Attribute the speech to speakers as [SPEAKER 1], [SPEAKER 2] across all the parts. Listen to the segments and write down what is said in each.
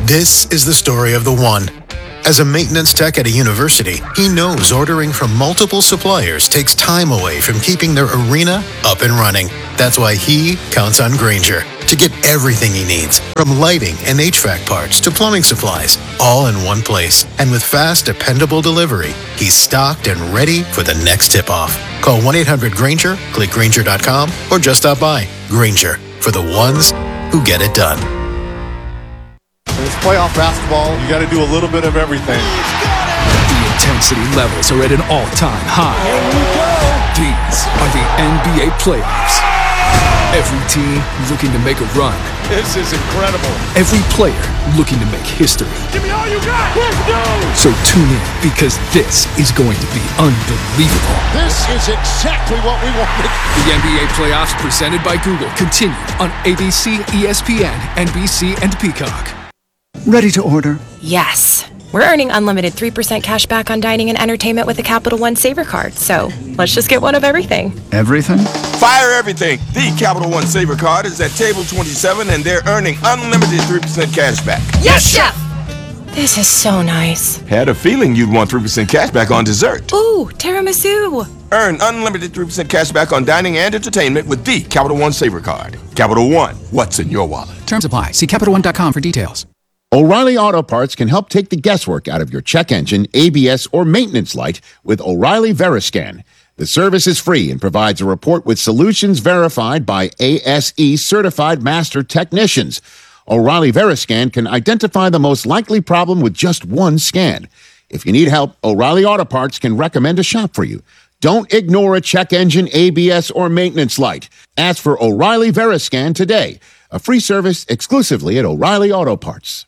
[SPEAKER 1] This is the story of the one. As a maintenance tech at a university, he knows ordering from multiple suppliers takes time away from keeping their arena up and running. That's why he counts on Grainger to get everything he needs, from lighting and HVAC parts to plumbing supplies, all in one place. And with fast, dependable delivery, he's stocked and ready for the next tip-off. Call 1-800-GRAINGER, click Grainger.com, or just stop by. Grainger, for the ones who get it done.
[SPEAKER 2] It's playoff basketball. You got to do a little bit of everything.
[SPEAKER 3] The intensity levels are at an all-time high. These are the NBA playoffs. Every team looking to make a run.
[SPEAKER 2] This is incredible.
[SPEAKER 3] Every player looking to make history.
[SPEAKER 2] Give me all you got. Let's go.
[SPEAKER 3] So tune in, because this is going to be unbelievable.
[SPEAKER 2] This is exactly what we wanted.
[SPEAKER 3] The NBA playoffs presented by Google continue on ABC, ESPN, NBC, and Peacock.
[SPEAKER 4] Ready to order?
[SPEAKER 5] Yes. We're earning unlimited 3% cash back on dining and entertainment with the Capital One Saver Card. So let's just get one of everything.
[SPEAKER 4] Everything?
[SPEAKER 6] Fire everything. The Capital One Saver Card is at table 27, and they're earning unlimited 3% cash back.
[SPEAKER 5] Yes, Chef! This is so nice.
[SPEAKER 6] Had a feeling you'd want 3% cash back on dessert.
[SPEAKER 5] Ooh, tiramisu.
[SPEAKER 6] Earn unlimited 3% cash back on dining and entertainment with the Capital One Saver Card. Capital One, what's in your wallet?
[SPEAKER 3] Terms apply. See CapitalOne.com for details.
[SPEAKER 7] O'Reilly Auto Parts can help take the guesswork out of your check engine, ABS, or maintenance light with O'Reilly Veriscan. The service is free and provides a report with solutions verified by ASE certified master technicians. O'Reilly Veriscan can identify the most likely problem with just one scan. If you need help, O'Reilly Auto Parts can recommend a shop for you. Don't ignore a check engine, ABS, or maintenance light. Ask for O'Reilly Veriscan today. A free service exclusively at O'Reilly Auto Parts.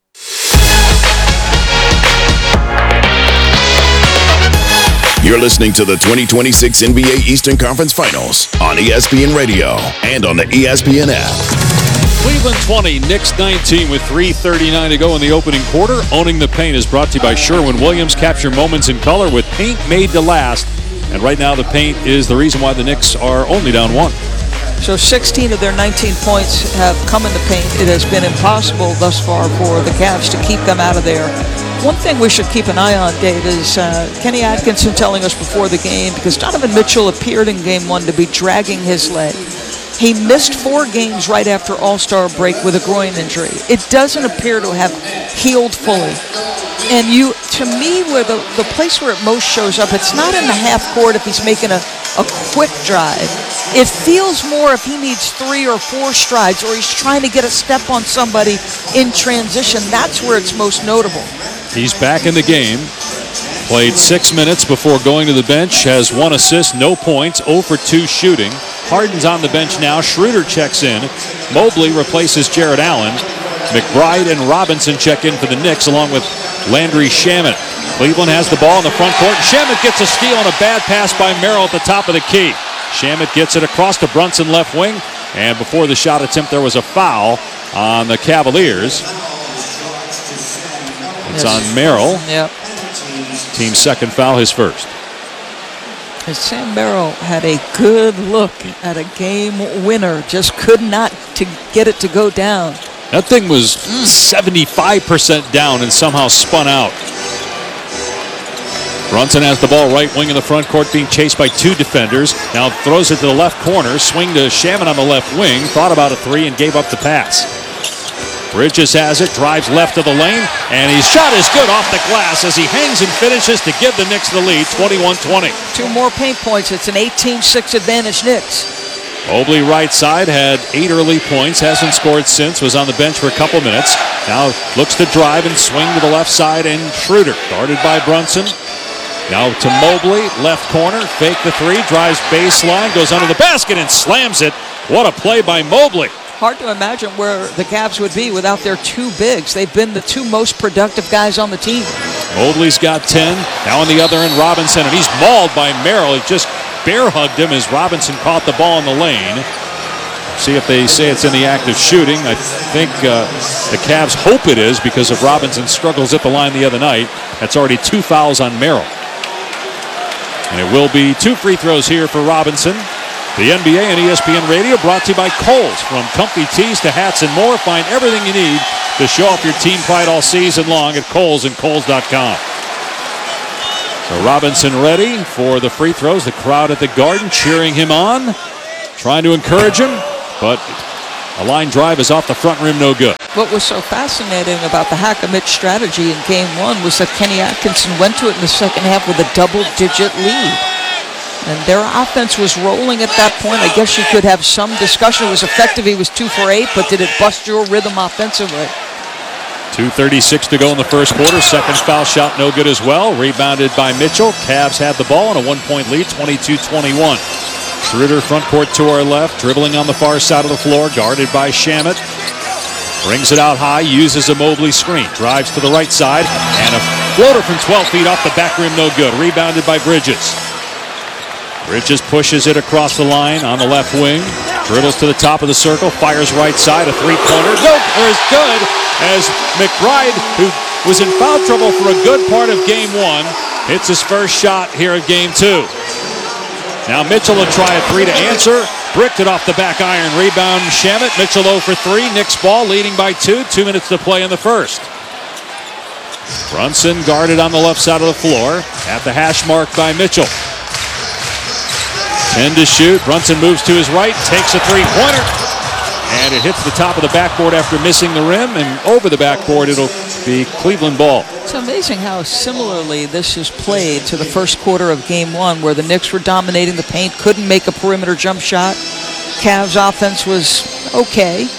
[SPEAKER 8] You're listening to the 2026 NBA Eastern Conference Finals on ESPN Radio and on the ESPN app.
[SPEAKER 9] Cleveland 20, Knicks 19 with 3:39 to go in the opening quarter. Owning the Paint is brought to you by Sherwin-Williams. Capture moments in color with paint made to last. And right now the paint is the reason why the Knicks are only down one.
[SPEAKER 10] So 16 of their 19 points have come in the paint. It has been impossible thus far for the Cavs to keep them out of there. One thing we should keep an eye on, Dave, is Kenny Atkinson telling us before the game, because Donovan Mitchell appeared in Game 1 to be dragging his leg. He missed 4 games right after All-Star break with a groin injury. It doesn't appear to have healed fully. And to me, where the place where it most shows up, it's not in the half court if he's making a quick drive. It feels more if he needs 3 or 4 strides, or he's trying to get a step on somebody in transition. That's where it's most notable.
[SPEAKER 9] He's back in the game. Played 6 minutes before going to the bench. Has 1 assist, no points, 0 for 2 shooting. Harden's on the bench now. Schroeder checks in. Mobley replaces Jared Allen. McBride and Robinson check in for the Knicks, along with Landry Shamet. Cleveland has the ball in the front court. Shamet gets a steal on a bad pass by Merrill at the top of the key. Shamet gets it across to Brunson left wing. And before the shot attempt, there was a foul on the Cavaliers. It's on Merrill.
[SPEAKER 10] Yep.
[SPEAKER 9] Team's second foul, his first.
[SPEAKER 10] And Sam Merrill had a good look at a game winner. Just could not to get it to go down.
[SPEAKER 9] That thing was 75% down and somehow spun out. Brunson has the ball right wing in the front court, being chased by 2 defenders. Now throws it to the left corner. Swing to Shamet on the left wing. Thought about a 3 and gave up the pass. Bridges has it, drives left of the lane, and his shot is good off the glass as he hangs and finishes to give the Knicks the lead, 21-20.
[SPEAKER 10] 2 more paint points. It's an 18-6 advantage Knicks.
[SPEAKER 9] Mobley right side had 8 early points, hasn't scored since, was on the bench for a couple minutes. Now looks to drive and swing to the left side, and Schroeder guarded by Brunson. Now to Mobley, left corner, fake the 3, drives baseline, goes under the basket and slams it. What a play by Mobley.
[SPEAKER 10] Hard to imagine where the Cavs would be without their 2 bigs. They've been the 2 most productive guys on the team.
[SPEAKER 9] Mobley's got 10. Now on the other end, Robinson, and he's mauled by Merrill. He just bear hugged him as Robinson caught the ball in the lane. See if they say it's in the act of shooting. I think the Cavs hope it is, because of Robinson's struggles at the line the other night. That's already 2 fouls on Merrill. And it will be 2 free throws here for Robinson. The NBA and ESPN Radio brought to you by Kohl's. From comfy tees to hats and more, find everything you need to show off your team pride all season long at Kohl's and Kohl's.com. So Robinson ready for the free throws. The crowd at the Garden cheering him on, trying to encourage him, but a line drive is off the front rim, no good.
[SPEAKER 10] What was so fascinating about the Hack-a-Mitch strategy in Game 1 was that Kenny Atkinson went to it in the second half with a double-digit lead. And their offense was rolling at that point. I guess you could have some discussion. It was effective. He was 2 for 8, but did it bust your rhythm offensively?
[SPEAKER 9] 2:36 to go in the first quarter. Second foul shot, no good as well. Rebounded by Mitchell. Cavs had the ball and a 1-point lead, 22-21. Schroeder front court to our left, dribbling on the far side of the floor, guarded by Shamet. Brings it out high, uses a Mobley screen. Drives to the right side, and a floater from 12 feet off the back rim, no good. Rebounded by Bridges. Bridges pushes it across the line on the left wing. Dribbles to the top of the circle, fires right side, a three-pointer. No, is good as McBride, who was in foul trouble for a good part of Game 1, hits his first shot here in Game 2. Now Mitchell will try a three to answer. Bricked it off the back iron. Rebound Shamet. Mitchell 0 for 3. Knicks ball leading by 2. 2 minutes to play in the first. Brunson guarded on the left side of the floor. At the hash mark by Mitchell. 10 to shoot. Brunson moves to his right. Takes a three-pointer. And it hits the top of the backboard after missing the rim. And over the backboard, it'll be Cleveland ball.
[SPEAKER 10] It's amazing how similarly this is played to the first quarter of Game 1, where the Knicks were dominating the paint, couldn't make a perimeter jump shot. Cavs offense was okay.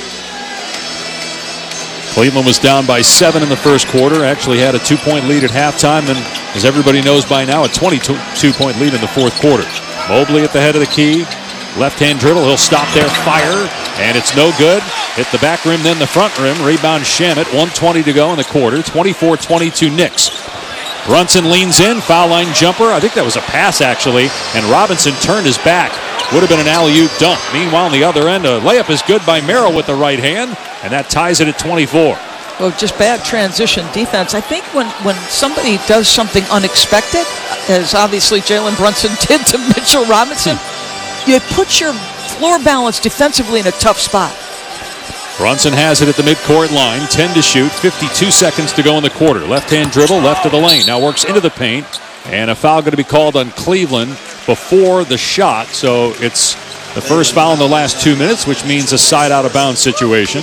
[SPEAKER 9] Cleveland was down by 7 in the first quarter, actually had a 2-point lead at halftime, and as everybody knows by now, a 22-point lead in the fourth quarter. Mobley at the head of the key. Left-hand dribble, he'll stop there, fire, and it's no good. Hit the back rim, then the front rim. Rebound Shamet, 1:20 to go in the quarter. 24-22 Knicks. Brunson leans in, foul line jumper. I think that was a pass, actually, and Robinson turned his back. Would have been an alley-oop dunk. Meanwhile, on the other end, a layup is good by Merrill with the right hand, and that ties it at 24.
[SPEAKER 10] Well, just bad transition defense. I think when somebody does something unexpected, as obviously Jalen Brunson did to Mitchell Robinson, you put your floor balance defensively in a tough spot.
[SPEAKER 9] Brunson has it at the midcourt line. 10 to shoot. 52 seconds to go in the quarter. Left-hand dribble, left of the lane. Now works into the paint. And a foul going to be called on Cleveland before the shot. So it's the first foul in the last 2 minutes, which means a side out-of-bounds situation.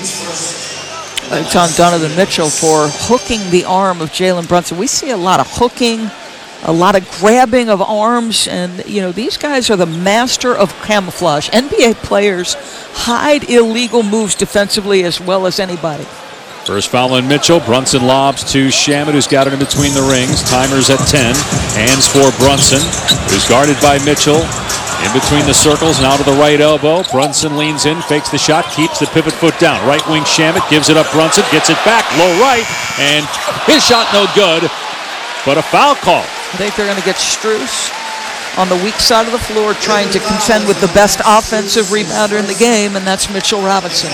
[SPEAKER 10] It's on Donovan Mitchell for hooking the arm of Jalen Brunson. We see a lot of hooking, a lot of grabbing of arms, and these guys are the master of camouflage. NBA players hide illegal moves defensively as well as anybody.
[SPEAKER 9] First foul on Mitchell. Brunson lobs to Shamet, who's got it in between the rings. Timer's at 10. Hands for Brunson, who's guarded by Mitchell. In between the circles, now to the right elbow. Brunson leans in, fakes the shot, keeps the pivot foot down. Right wing Shamet gives it up. Brunson gets it back, low right, and his shot no good, but a foul call.
[SPEAKER 10] I think they're going to get Strus on the weak side of the floor trying to contend with the best offensive rebounder in the game, and that's Mitchell Robinson.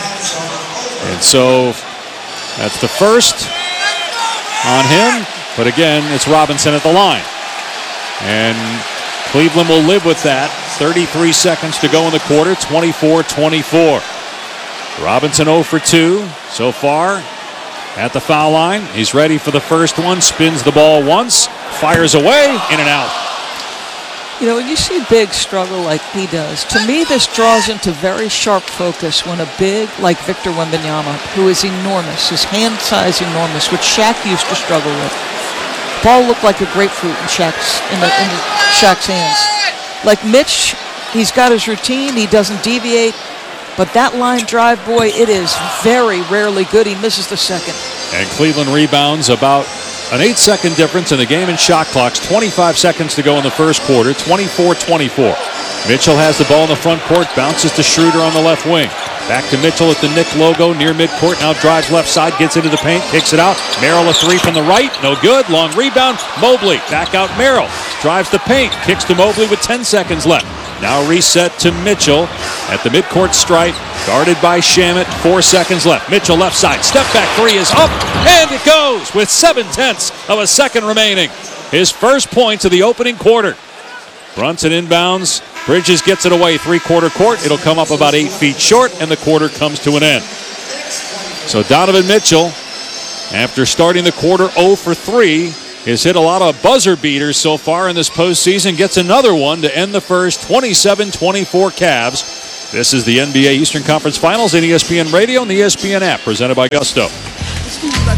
[SPEAKER 9] And so that's the first on him, but again, it's Robinson at the line. And Cleveland will live with that. 33 seconds to go in the quarter, 24-24. Robinson 0 for 2 so far at the foul line. He's ready for the first one, spins the ball once, fires away, in and out.
[SPEAKER 10] When you see Big struggle like he does, to me this draws into very sharp focus when a big like Victor Wembanyama, who is enormous, his hand size enormous, which Shaq used to struggle with. Ball looked like a grapefruit in Shaq's hands. Like Mitch, he's got his routine, he doesn't deviate, but that line drive, boy, it is very rarely good. He misses the second.
[SPEAKER 9] And Cleveland rebounds about an 8-second difference in the game and shot clocks. 25 seconds to go in the first quarter, 24-24. Mitchell has the ball in the front court, bounces to Schroeder on the left wing. Back to Mitchell at the Knick logo near midcourt. Now drives left side, gets into the paint, kicks it out. Merrill a three from the right, no good. Long rebound. Mobley back out. Merrill drives the paint, kicks to Mobley with 10 seconds left. Now reset to Mitchell at the midcourt stripe, guarded by Shamet. 4 seconds left. Mitchell left side, step back three is up, and it goes with 7/10 of a second remaining. His first points of the opening quarter. Brunson inbounds. Bridges gets it away, three-quarter court. It'll come up about 8 feet short, and the quarter comes to an end. So Donovan Mitchell, after starting the quarter 0 for 3, has hit a lot of buzzer beaters so far in this postseason. Gets another one to end the first. 27-24 Cavs. This is the NBA Eastern Conference Finals on ESPN Radio and the ESPN app, presented by Gusto.